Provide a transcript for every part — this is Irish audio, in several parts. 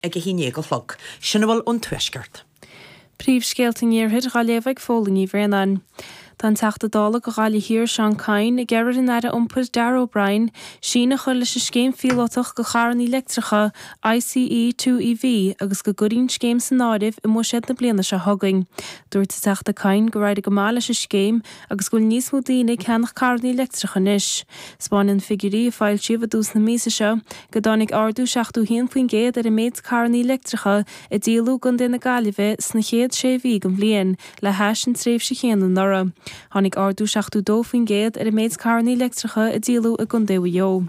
ag a híine go chlog, sinna bhfuil ón tuisceart. Príomhscéalta níorthaid gá léamh ag fólaí bhreanan. Tá teachta dála go gála hir Sean Cain I gceirr in aire iompar Darragh O'Brien sína chuir leis scéim fiolátach go charan electricha ICE 2EV agus go gurín scéim san áibh I muisiad na bliana se thugaing. Dúirt teachta Cain go raibh go mála leis scéim agus gúil níos mó daoine ceannach caran electricha níos. Spáinn figurí a fáil siomh dús na mísa seo go dánig ardú 7 faoin géad ar a méid caran electricha I díalú gon déna galibh sna chéad sé bhí go bblion le heis an tréimh se chéan nora. Hannig ardú 7 faoin géad ar a méid caran electricha a díalú a gundéha jo.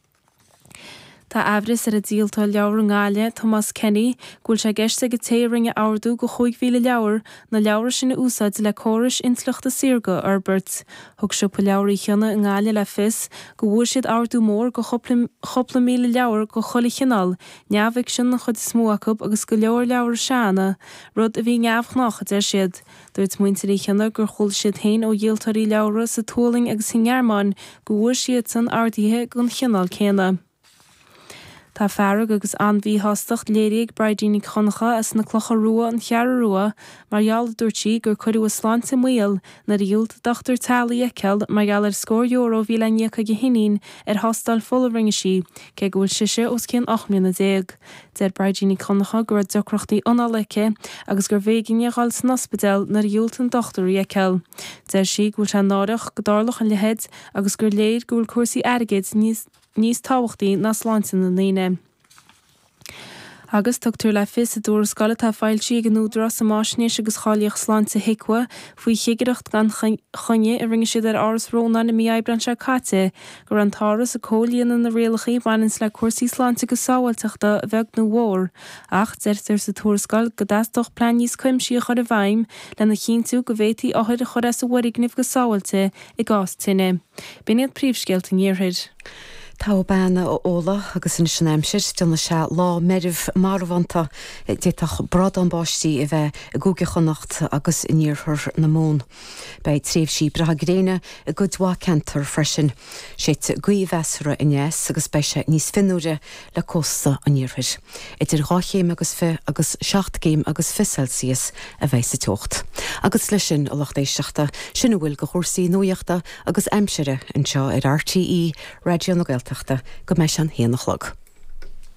Tá ahris ar a díaltá leabhar ngáile Thomas Kenny gúil sé geiste go téringe ardú go 5,000 leabhar na leabhar sinna úsáid le córas intluachta Sirga Arbert. Thug seo po leabhar I cheanna ngáile le fis go bhfuair siad ardú mór go chopla míle leabhar go chola chinál, neamhigh sin na chud smóachab agus go leabhar seana, rud a bhí neamhnach a deir siad. Dúirt muintir I cheanna gur chul siad hain ó díaltarí leabhar sa tóling agus hingearmán go bhfuair siad san ardíthe gon chinál céna. Tá fearg agus anmhí hostacht léirigh braidíní chonacha as na clocha rua an chear rua marall dúirtí gur chuirú a sláinte muil na riúlt Dr. Tally Eckel marall ar scór euro bhí le níocha go hinín ar hostal full ringe sí ce gúil siise os cén 8 mbliana déag. Deir braidíní chonacha gur docrochtaí ionalacha agus gur bhéigine gáil san ospidal na riúlt an Dr. Eckel. Deir sí gúil se nádach godálach an lehead agus gur léir gúil cuasaí airgid níos táhachtaí na sláinte na líne. Agus tugtar le fis a dúr scala tá fáiltí an údra sa máisnéis agus cháíoch sláinte hicwa faoi chiigeacht gan chunne a ringe siad ar áras róna na míaibran se caite gur an táras a cólíana na réalachaí banins le cuasaí sláinte go sáhailteachta a bheith nó mhór. Ach deirtar sa túrascail go dástoch plean níos cuimsí a chur a bhaim le na chinú go bhétaí áthir a chur a bhharighnimh go sáhailte I gás tinine. Bíad príomhscéalta níorthaid. Tá banna ó óla agus in sinnéimsir duna se lá meribh marhanta déach brad an báistí I bheith a gúge chonacht agus níorthir na mún. Bei tríomh sí bratha gréine a go dá cantar freisin. Séit guíomhheasara innéas agus bei se níos finúre le cósta an níorthir. Idir 8 agus fi agus 7 agus fi Celsius a bheith sa tocht. Agus lei sin a lochtéisteachta sinna bhfuil go chósaí nuíochta agus aimsire anseo ar RTE Radio na Gaeltachta go meis an héanachlog.